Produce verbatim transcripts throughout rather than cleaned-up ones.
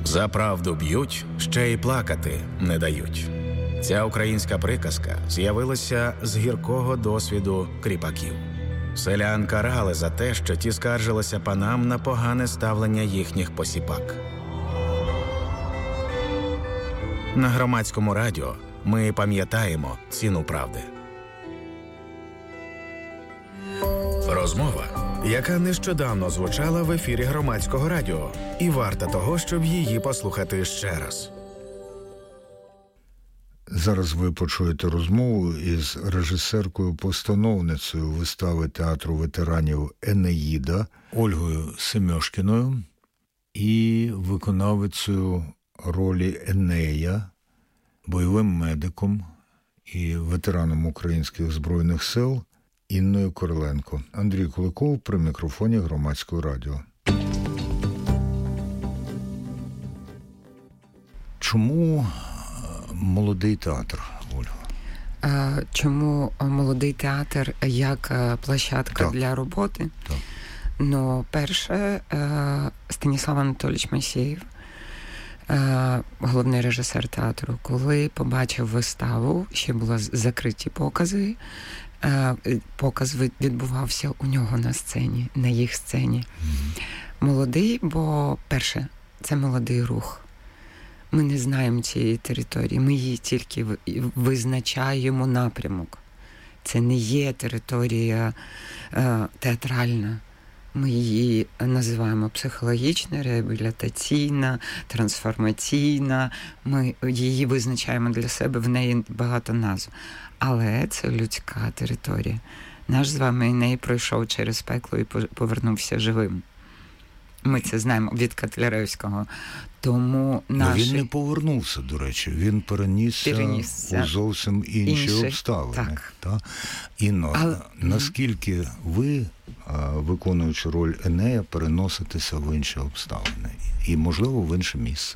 За правду б'ють, ще й плакати не дають. Ця українська приказка з'явилася з гіркого досвіду кріпаків. Селян карали за те, що ті скаржилися панам на погане ставлення їхніх посіпак. На Громадському радіо ми пам'ятаємо ціну правди. Розмова, яка нещодавно звучала в ефірі Громадського радіо, і варта того, щоб її послухати ще раз. Зараз ви почуєте розмову із режисеркою-постановницею вистави театру ветеранів «Енеїда» Ольгою Семьошкіною і виконавицею ролі Енея, бойовим медиком і ветераном Українських Збройних Сил Інною Короленко. Андрій Куликов при мікрофоні Громадського радіо. Чому молодий театр, Ольга? Чому молодий театр як площадка так. для роботи? Так. Ну, перше, Станіслав Анатолійович Масєєв, головний режисер театру, коли побачив виставу, ще були закриті покази, показ відбувався у нього на сцені, на їх сцені. Mm-hmm. Молодий, бо, перше, це молодий рух. Ми не знаємо цієї території, ми її тільки визначаємо напрямок. Це не є територія е, театральна. Ми її називаємо психологічна, реабілітаційна, трансформаційна. Ми її визначаємо для себе, в неї багато назв. Але це людська територія. Наш з вами Еней пройшов через пекло і повернувся живим. Ми це знаємо від Котляревського. Тому наші... Він не повернувся, до речі. Він перенісся, перенісся. у зовсім інші, інші. обставини. Так. Та? Інно, Але... наскільки ви, виконуючи роль Енея, переноситеся в інші обставини? І, можливо, в інше місце?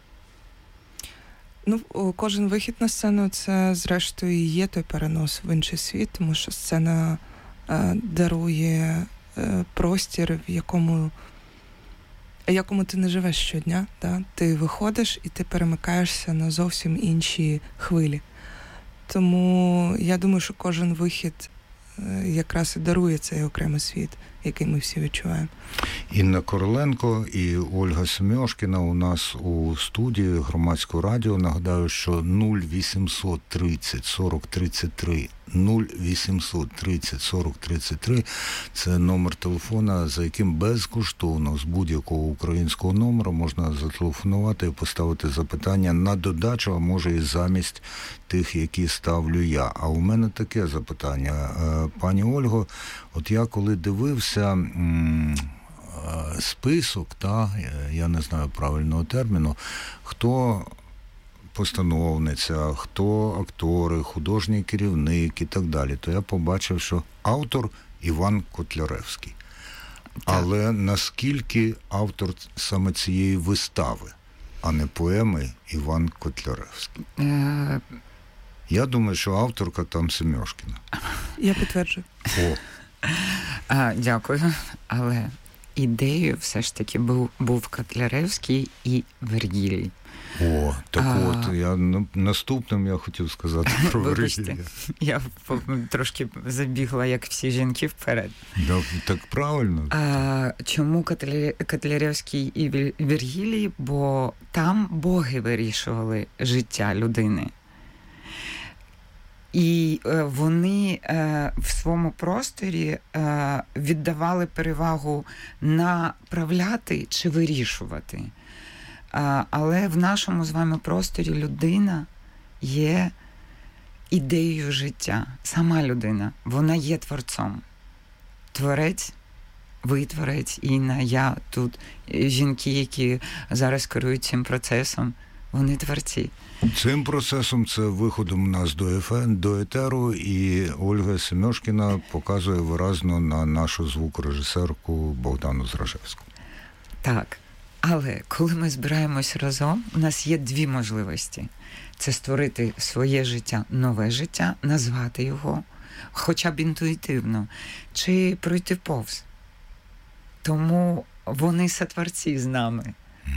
Ну, кожен вихід на сцену – це, зрештою, і є той перенос в інший світ, тому що сцена е, дарує е, простір, в якому якому ти не живеш щодня, да? Ти виходиш і ти перемикаєшся на зовсім інші хвилі. Тому я думаю, що кожен вихід якраз і дарує цей окремий світ, який ми всі відчуваємо. Інна Короленко і Ольга Семьошкіна у нас у студії Громадського радіо. Нагадаю, що нуль вісімсот тридцять сорок тридцять три нуль вісімсот тридцять сорок тридцять три це номер телефона, за яким безкоштовно з будь-якого українського номера можна зателефонувати і поставити запитання на додачу, а може і замість тих, які ставлю я. А у мене таке запитання. Пані Ольго, от я коли дивився м- список, та, я не знаю правильного терміну, хто постановниця, хто актори, художній керівник і так далі, то я побачив, що автор Іван Котляревський. Так. Але наскільки автор саме цієї вистави, а не поеми Іван Котляревський? Е... Я думаю, що авторка там Семьошкіна. Я підтверджую. О. А, дякую. Але ідеєю все ж таки був, був Котляревський і Вергілій. О, так а... от, я наступним я хотів сказати про Вергілія. Я трошки забігла, як всі жінки, вперед. Да, так правильно. А, чому Котляревський і Вергілій? Бо там боги вирішували життя людини. І е, вони е, в своєму просторі е, віддавали перевагу направляти чи вирішувати. Е, але в нашому з вами просторі людина є ідеєю життя. Сама людина, вона є творцом. Творець, ви творець, Інна, я тут. Жінки, які зараз керують цим процесом, вони творці. Цим процесом, це виходом нас до ефен, до етеру, і Ольга Семьошкіна показує виразно на нашу звукорежисерку Богдану Зражевську. Так, але коли ми збираємось разом, у нас є дві можливості. Це створити своє життя, нове життя, назвати його, хоча б інтуїтивно, чи пройти повз. Тому вони сотворці з нами.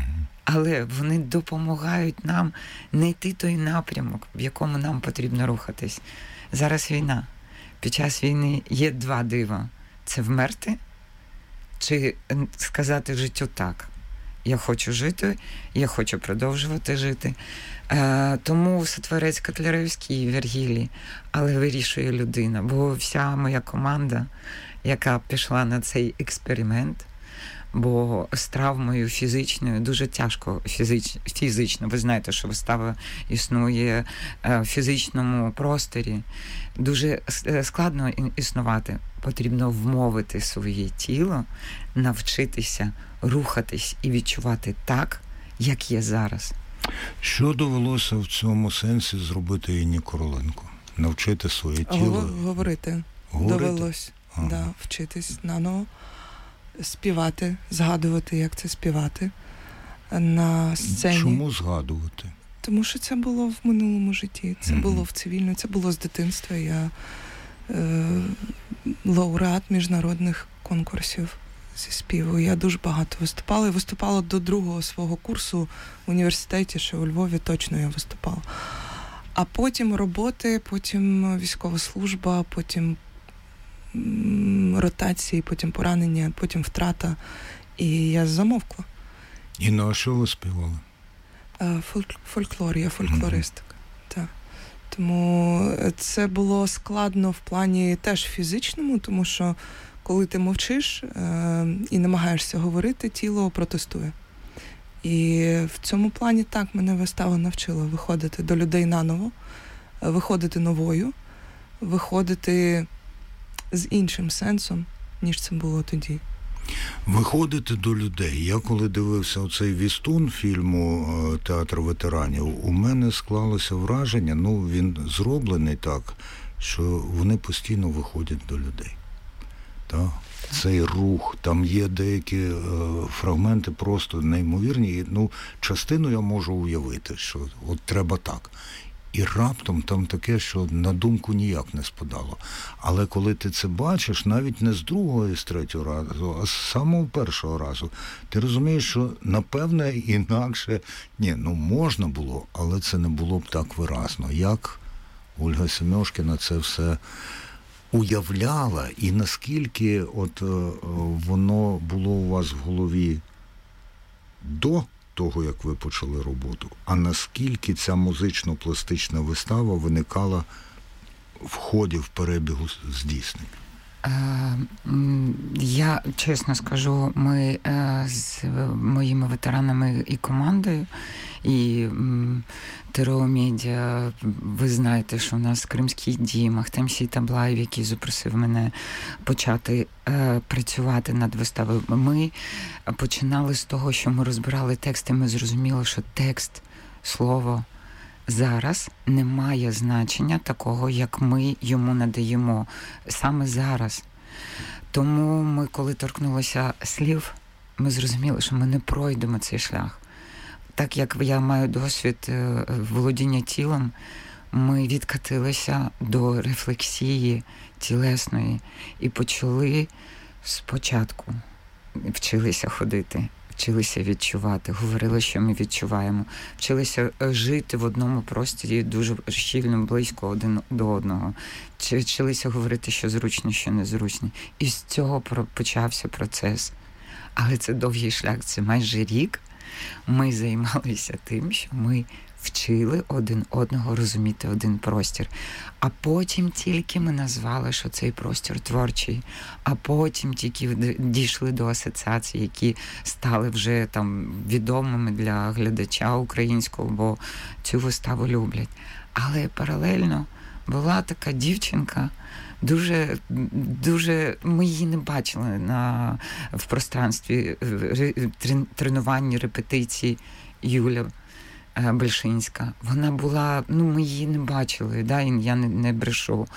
але вони допомагають нам не йти той напрямок, в якому нам потрібно рухатись. Зараз війна. Під час війни є два дива. Це вмерти чи сказати життю так. Я хочу жити, я хочу продовжувати жити. Е, тому сотворець Котляревський і Вергілій, але вирішує людина. Бо вся моя команда, яка пішла на цей експеримент, бо з травмою фізичною дуже тяжко фізич, фізично. Ви знаєте, що вистава існує в фізичному просторі. Дуже складно існувати. Потрібно вмовити своє тіло, навчитися рухатись і відчувати так, як є зараз. Що довелося в цьому сенсі зробити Інні Короленко? Навчити своє тіло? Говорити. Говорити? Довелось. Ага. Да, вчитись наново. Співати, згадувати, як це співати на сцені. Чому згадувати? Тому що це було в минулому житті, це mm-hmm. було в цивільному, це було з дитинства. Я е, лауреат міжнародних конкурсів зі співу. Я дуже багато виступала. І виступала до другого свого курсу в університеті, що у Львові точно я виступала. А потім роботи, потім військова служба, потім ротації, потім поранення, потім втрата. І я замовкла. І на що ви співали? Фольк- фольклор, я фольклористка. Mm-hmm. Так. Тому це було складно в плані теж фізичному, тому що коли ти мовчиш е- і намагаєшся говорити, тіло протестує. І в цьому плані так мене вистава навчила виходити до людей наново, виходити новою, виходити з іншим сенсом, ніж це було тоді. Виходити до людей. Я коли дивився оцей вістун фільму «Театр ветеранів», у мене склалося враження, ну він зроблений так, що вони постійно виходять до людей. Так? Цей рух, там є деякі е, фрагменти просто неймовірні. Ну, частину я можу уявити, що от треба так. І раптом там таке, що на думку ніяк не спадало. Але коли ти це бачиш, навіть не з другого і з третього разу, а з самого першого разу, ти розумієш, що, напевне, інакше, ні, ну можна було, але це не було б так виразно. Як Ольга Семьошкіна це все уявляла, і наскільки от воно було у вас в голові до того, як ви почали роботу, а наскільки ця музично-пластична вистава виникала в ході, в перебігу здійснень? Я чесно скажу, ми з моїми ветеранами і командою, і ТРО Медіа, ви знаєте, що у нас Кримський дім, Ахтем Сейтаблаєв, який запросив мене почати працювати над виставою. Ми починали з того, що ми розбирали тексти, ми зрозуміли, що текст, слово зараз не має значення такого, як ми йому надаємо. Саме зараз. Тому ми, коли торкнулися слів, ми зрозуміли, що ми не пройдемо цей шлях. Так як я маю досвід володіння тілом, ми відкатилися до рефлексії тілесної і почали спочатку. Вчилися ходити, вчилися відчувати, говорили, що ми відчуваємо. Вчилися жити в одному просторі дуже щільно, близько один до одного. Вчилися говорити, що зручно, що незручно. І з цього почався процес. Але це довгий шлях, це майже рік. Ми займалися тим, що ми вчили один одного розуміти один простір. А потім тільки ми назвали, що цей простір творчий. А потім тільки дійшли до асоціацій, які стали вже там відомими для глядача українського, бо цю виставу люблять. Але паралельно була така дівчинка, дуже, дуже, ми її не бачили на, в пространстві тренувань, репетицій, Юля Бельшинська. Вона була, ну ми її не бачили, да, і я не, не брешу.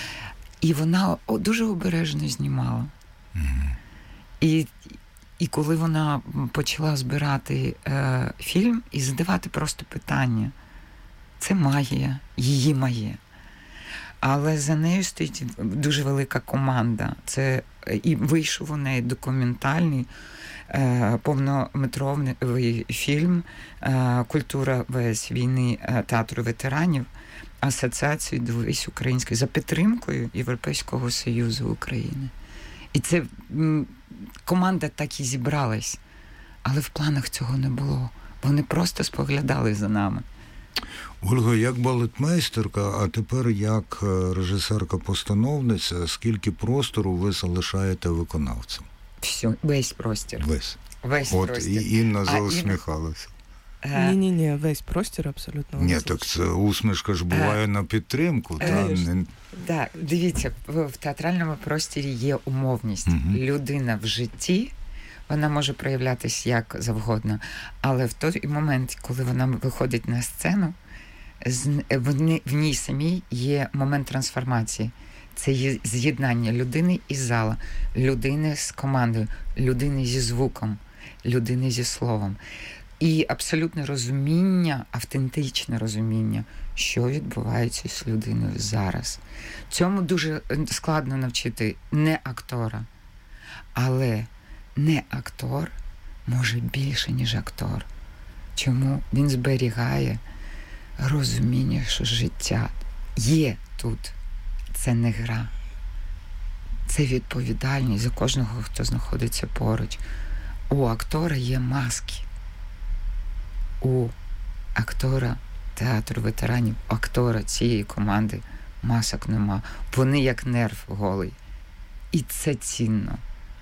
І вона дуже обережно знімала. Mm-hmm. І, і коли вона почала збирати е, фільм і задавати просто питання, це магія, її магія. Але за нею стоїть дуже велика команда. Це і вийшов у неї документальний повнометровий фільм «Культура ВС війни театру ветеранів» Асоціації «Дивись української» за підтримкою Європейського Союзу України. І це команда так і зібралась, але в планах цього не було. Вони просто споглядали за нами. Ольга, як балетмейстерка, а тепер як режисерка-постановниця, скільки простору ви залишаєте виконавцям? Все, весь простір. Весь. Весь От простір. і Інна заусміхалася. Ні-ні-ні, весь простір абсолютно. Ні, так це усмішка ж буває а, на підтримку. А, та, не... Так, дивіться, в, в театральному просторі є умовність. Угу. Людина в житті, вона може проявлятися як завгодно, але в той момент, коли вона виходить на сцену, в, в ній самій є момент трансформації. Це є з'єднання людини із зала, людини з командою, людини зі звуком, людини зі словом. І абсолютне розуміння, автентичне розуміння, що відбувається з людиною зараз. Цьому дуже складно навчити не актора. Але не актор може більше, ніж актор. Чому? Він зберігає розуміння, що життя є тут. Це не гра. Це відповідальність за кожного, хто знаходиться поруч. У актора є маски. У актора театру ветеранів, актора цієї команди масок нема. Вони як нерв голий. І це цінно.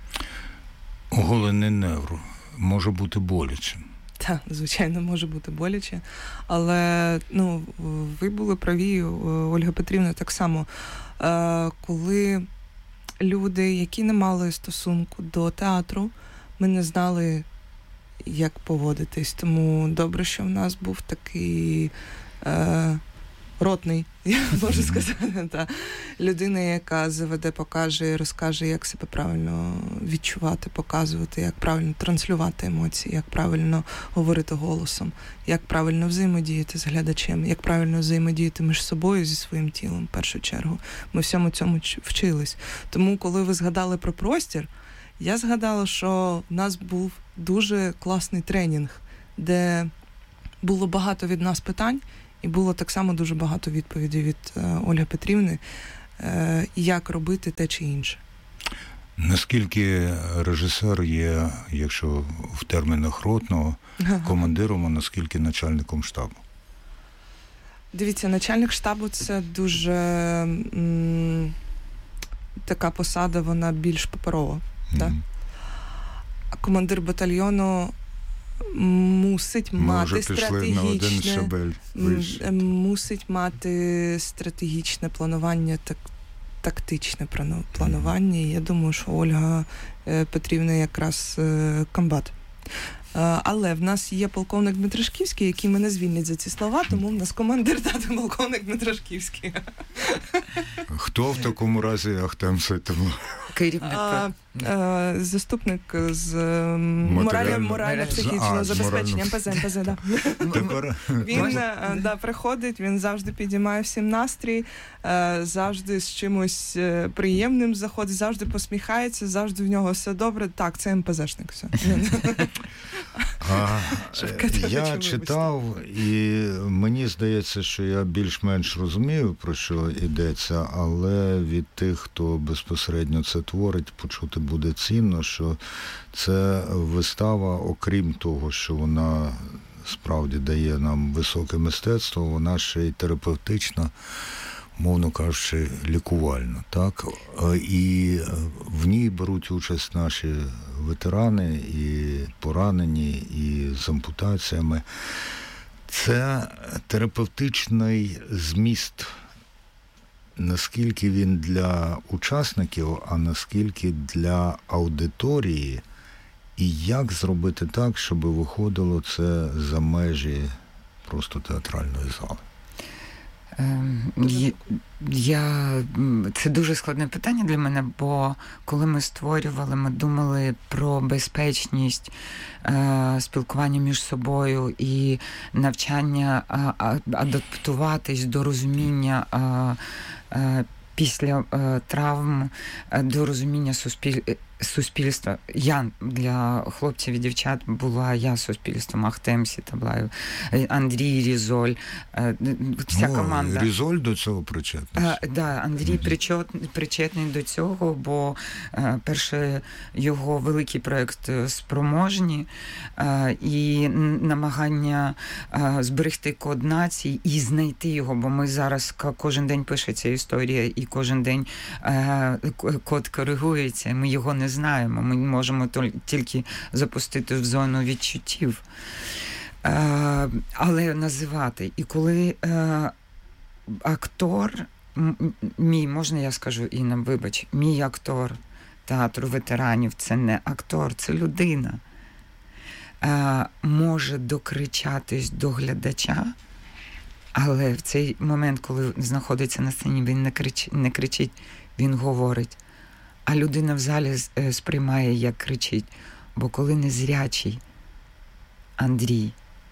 Оголений нерв може бути боляче. Так, звичайно, може бути боляче. Але ну, ви були праві, Ольга Петрівна, так само. Коли люди, які не мали стосунку до театру, ми не знали, як поводитись. Тому добре, що в нас був такий е, ротний, я можу сказати, та, людина, яка заведе, покаже і розкаже, як себе правильно відчувати, показувати, як правильно транслювати емоції, як правильно говорити голосом, як правильно взаємодіяти з глядачем, як правильно взаємодіяти між собою зі своїм тілом, в першу чергу. Ми всьому цьому вчились. Тому, коли ви згадали про простір, я згадала, що в нас був дуже класний тренінг, де було багато від нас питань, і було так само дуже багато відповідей від е, Ольги Петрівни, е, як робити те чи інше. Наскільки режисер є, якщо в термінах ротного, командиром, а наскільки начальником штабу? Дивіться, начальник штабу – це дуже м, така посада, вона більш паперова. Mm-hmm. Так? А командир батальйону мусить Ми мати вже стратегічне мусить мати стратегічне планування, так, тактичне планування. Mm-hmm. Я думаю, що Ольга Петрівна якраз комбат. Але в нас є полковник Дмитрашківський, який мене звільнить за ці слова, тому в нас командир тата полковник Дмитрашківський. Хто в такому разі Ахтем Ситимов? Керівник. А, а, заступник з морально-психічного забезпечення. ем пе зе, ем пе зе, да. Він да, приходить, він завжди підіймає всім настрій, завжди з чимось приємним заходить, завжди посміхається, завжди в нього все добре. Так, це ем пе зешник. Все. А, я читав, і мені здається, що я більш-менш розумію, про що йдеться, але від тих, хто безпосередньо це творить, почути буде цінно, що це вистава, окрім того, що вона справді дає нам високе мистецтво, вона ще й терапевтична, мовно кажучи, лікувальна. Так? І в ній беруть участь наші ветерани, і поранені, і з ампутаціями. Це терапевтичний зміст, наскільки він для учасників, а наскільки для аудиторії, і як зробити так, щоб виходило це за межі просто театральної зали. Я, це дуже складне питання для мене, бо коли ми створювали, ми думали про безпечність, спілкування між собою і навчання адаптуватись до розуміння після е, травм е, до розуміння суспіль... суспільства. Я для хлопців і дівчат була я суспільством, Ахтем Сітаблаєв, Андрій Різоль, е, вся О, команда. Різоль до цього причетний? Е, да, Андрій mm-hmm. причет, причетний до цього, бо е, перше його великий проєкт «Спроможні» е, і намагання е, зберегти код нації і знайти його, бо ми зараз кожен день пишеться історія і кожен день е, код коригується, ми його не знаємо, ми можемо тільки запустити в зону відчуттів. Е, але називати. І коли е, актор, мій, можна я скажу, Інна, вибач, мій актор театру ветеранів, це не актор, це людина, е, може докричатись до глядача, але в цей момент, коли знаходиться на сцені, він не кричить, не кричить, він говорить. А людина в залі сприймає, як кричить. Бо коли незрячий Андрій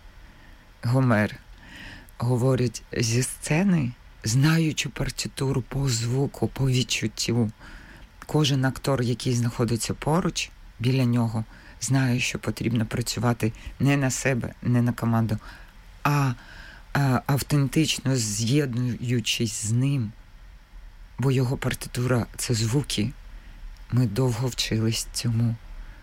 Гомер говорить зі сцени, знаючи партитуру по звуку, по відчуттю, кожен актор, який знаходиться поруч, біля нього, знає, що потрібно працювати не на себе, не на команду, а, а автентично з'єднуючись з ним. Бо його партитура – це звуки. Ми довго вчились цьому.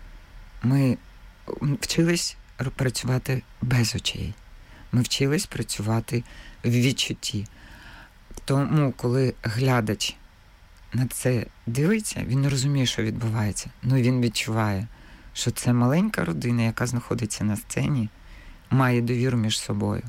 Ми вчились працювати без очей. Ми вчились працювати в відчутті. Тому, коли глядач на це дивиться, він не розуміє, що відбувається. Ну, він відчуває, що це маленька родина, яка знаходиться на сцені, має довіру між собою.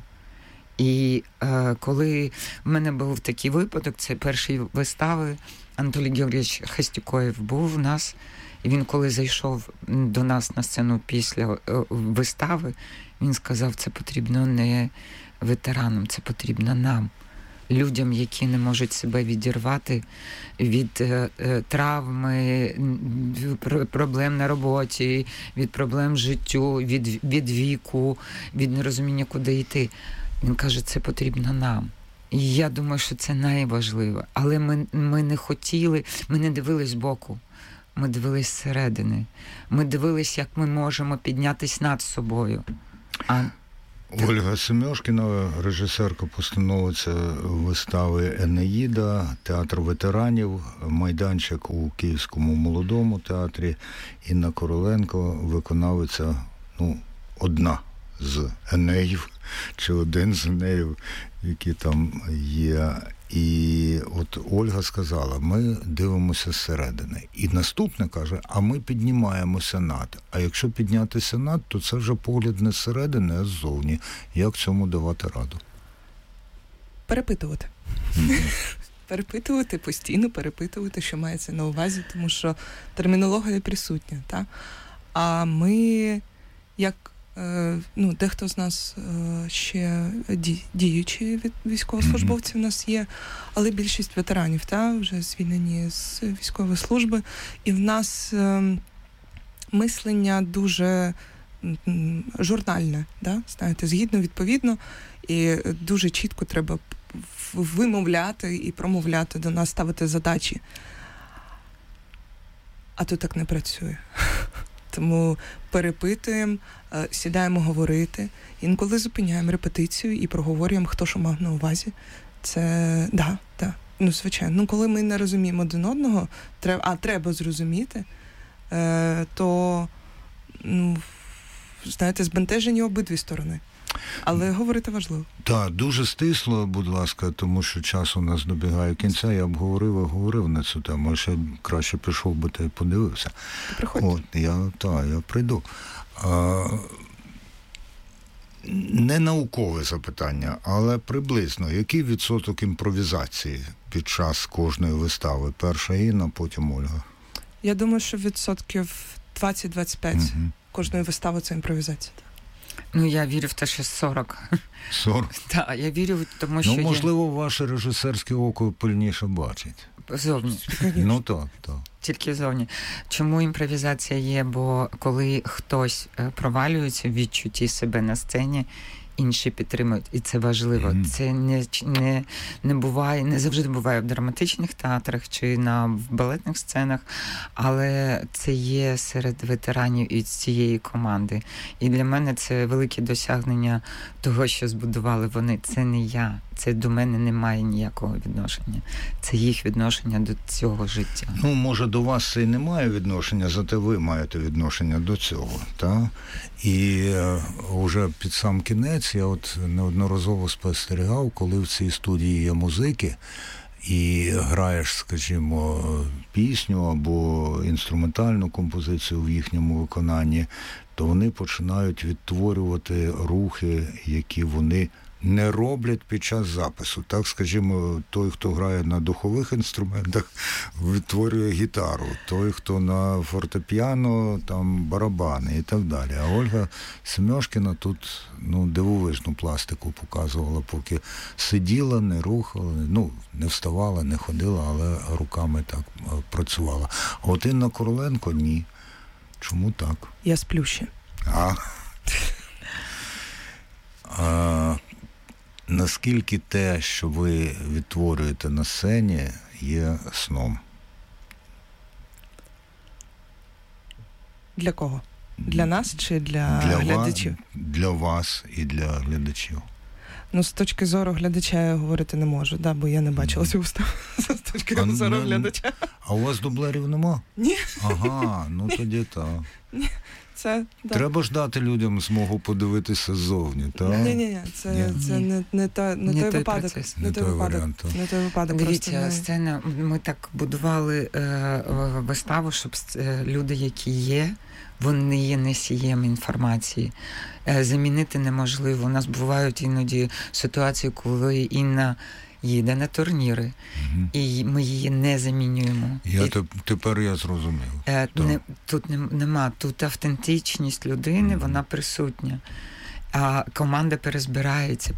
І е, коли в мене був такий випадок, це перші вистави, Анатолій Георгійович Хастюкоєв був у нас, і він, коли зайшов до нас на сцену після е, вистави, він сказав, це потрібно не ветеранам, це потрібно нам, людям, які не можуть себе відірвати від е, е, травми, проблем на роботі, від проблем життю, від, від віку, від нерозуміння, куди йти. Він каже, це потрібно нам. І я думаю, що це найважливо. Але ми, ми не хотіли, ми не дивились збоку. Ми дивились зсередини. Ми дивились, як ми можемо піднятись над собою. А... Ольга Семьошкіна, режисерка-постановиця вистави «Енеїда», театр ветеранів, майданчик у Київському молодому театрі. Інна Короленко, виконавиця, ну, одна з Енеїв, чи один з Енеїв, які там є. І от Ольга сказала, ми дивимося зсередини. І наступне каже, а ми піднімаємося над. А якщо піднятися над, то це вже погляд не зсередини, а ззовні. Як цьому давати раду? Перепитувати. Mm-hmm. Перепитувати, постійно перепитувати, що мається на увазі, тому що термінологія присутня. Та? А ми, як ну, дехто з нас ще діючі військовослужбовці в нас є, але більшість ветеранів, та, вже звільнені з військової служби. І в нас мислення дуже журнальне, да? Знаєте, згідно, відповідно, і дуже чітко треба вимовляти і промовляти до нас, ставити задачі. А то так не працює. Тому перепитуємо, сідаємо говорити, інколи зупиняємо репетицію і проговорюємо, хто що мав на увазі. Це, да, да, ну, звичайно. Ну, коли ми не розуміємо один одного, треба, а треба зрозуміти, то, ну, знаєте, збентежені обидві сторони. Але говорити важливо. Так, дуже стисло, будь ласка, тому що час у нас добігає кінця. Я б говорив і говорив на цю тему, ще краще пішов би та й подивився. Приходьте. От, я, так, я прийду. А, не наукове запитання, але приблизно, який відсоток імпровізації під час кожної вистави? Перша Інна, потім Ольга. Я думаю, що відсотків двадцять-двадцять п'ять угу. кожної вистави – це імпровізація. Ну, я вірю в те, що сорок. сорок? Так, я вірю, тому що Ну, можливо, є... ваше режисерське око пильніше бачить. Зовні. Ну, так, так. Тільки зовні. Чому імпровізація є? Бо коли хтось провалюється в відчутті себе на сцені, інші підтримують. І це важливо. Mm-hmm. Це не, не, не буває, не завжди буває в драматичних театрах чи на балетних сценах, але це є серед ветеранів і цієї команди. І для мене це велике досягнення того, що збудували вони. Це не я. Це до мене не має ніякого відношення. Це їх відношення до цього життя. Ну, може, до вас це і не має відношення, зате ви маєте відношення до цього. Та? І е, уже під сам кінець я от неодноразово спостерігав, коли в цій студії є музики, і граєш, скажімо, пісню або інструментальну композицію в їхньому виконанні, то вони починають відтворювати рухи, які вони не роблять під час запису. Так, скажімо, той, хто грає на духових інструментах, відтворює гітару. Той, хто на фортепіано, там барабани і так далі. А Ольга Семьошкіна тут, ну, дивовижну пластику показувала, поки сиділа, не рухала, ну, не вставала, не ходила, але руками так працювала. А от Інна Короленко – ні. Чому так? Я сплю ще. А? а Наскільки те, що ви відтворюєте на сцені, є сном? Для кого? Для нас чи для, для глядачів? Вас, для вас і для глядачів. Ну, з точки зору глядача я говорити не можу, да, бо я не бачила цю виставу. З точки а, зору не, глядача. А у вас дублерів нема? Ні. Ага, ну тоді так. Ні. Це, да. Треба ж дати людям змогу подивитися ззовні, так? Ні, ні, ні, це, ні. це не, не, та, не, не той випадок. Процес. Не, не той той випадок. варіант. Не той випадок. Дивіться, просто сцена, ми так будували е, виставу, щоб е, люди, які є, вони є носієм інформації. Е, замінити неможливо. У нас бувають іноді ситуації, коли Інна їде на турніри, угу. і ми її не замінюємо. Я і, тепер я зрозумів. Е, не, тут не, нема, тут автентичність людини, угу. вона присутня. А команда перезбирається.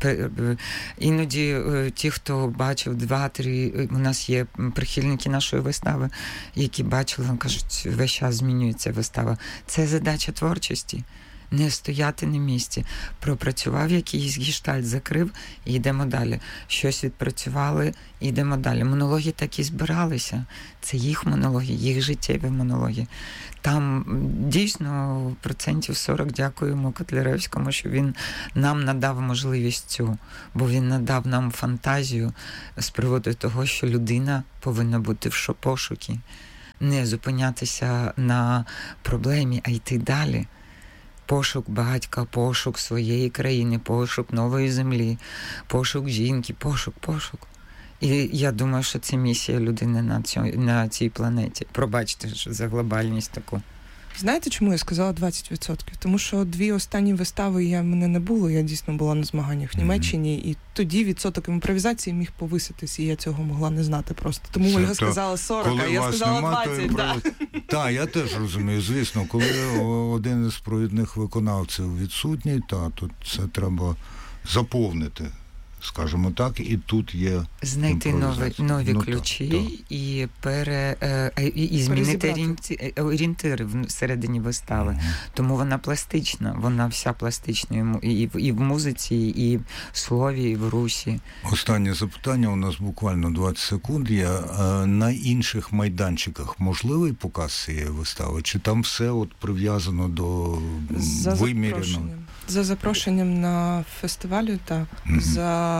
Іноді ті, хто бачив два-три, у нас є прихильники нашої вистави, які бачили, кажуть, весь час змінюється вистава. Це задача творчості. Не стояти на місці. Пропрацював якийсь гештальт, закрив і йдемо далі. Щось відпрацювали і йдемо далі. Монологи так і збиралися. Це їх монологи, їх життєві монологи. Там дійсно процентів сорок дякуємо Котляревському, що він нам надав можливість цю, бо він надав нам фантазію з приводу того, що людина повинна бути в пошукі. Не зупинятися на проблемі, а йти далі. Пошук батька, пошук своєї країни, пошук нової землі, пошук жінки, пошук, пошук. І я думаю, що це місія людини на, цьо, на цій планеті. Пробачте за глобальність таку. Знаєте, чому я сказала двадцять відсотків? Тому що дві останні вистави я мене не було, я дійсно була на змаганнях в Німеччині, і тоді відсоток імпровізації міг повиситись, і я цього могла не знати просто. Тому це, Ольга сказала сорок, а я сказала нема, двадцять. Так, та, я теж розумію, звісно, коли один із провідних виконавців відсутній, та, то це треба заповнити. Скажімо так, і тут є знайти нові, нові ну, ключі так, так. і пере е, і, і змінити орієнтири всередині вистави. Uh-huh. Тому вона пластична, вона вся пластична і в, і в музиці, і в слові, і в русі. Останнє запитання, у нас буквально двадцять секунд є. На інших майданчиках можливий показ цієї вистави? Чи там все от прив'язано до за виміряно? Запрошенням. За запрошенням на фестивалю та uh-huh. за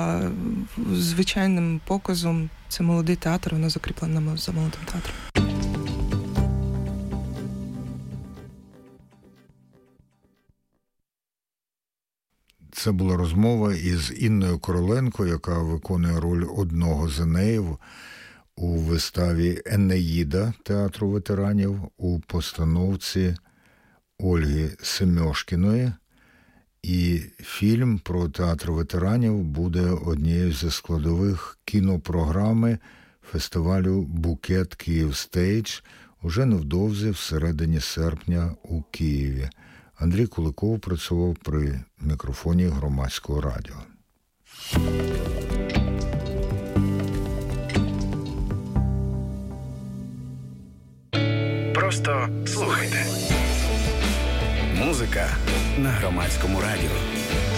звичайним показом. Це молодий театр, воно закріплено за молодим театром. Це була розмова із Інною Короленко, яка виконує роль одного з Енеїв у виставі «Енеїда» театру ветеранів у постановці Ольги Семьошкіної. І фільм про театр ветеранів буде однією зі складових кінопрограми фестивалю «Букет Київ Стейдж» уже невдовзі всередині серпня у Києві. Андрій Куликов працював при мікрофоні Громадського радіо. Просто слухайте. Музика на Громадському радіо.